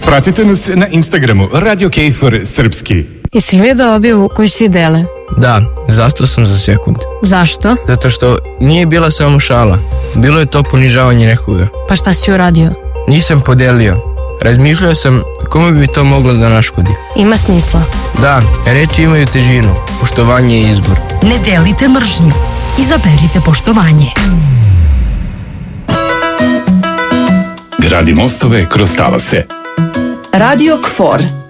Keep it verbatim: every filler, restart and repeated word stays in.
Pratite nas na Instagramu Radio Kejfor Srpski. Jesi li vidio objavu koju svi dele? Da, zastao sam za sekund. Zašto? Zato što nije bila samo šala. Bilo je to ponižavanje nekoga. Pa šta si uradio? Nisam podelio. Razmišljao sam kome bi to moglo da naškodi. Ima smisla. Da, reči imaju težinu. Poštovanje je izbor. Ne delite mržnju. Izaberite poštovanje. Gradi mostove kroz talase. Radio Kfor.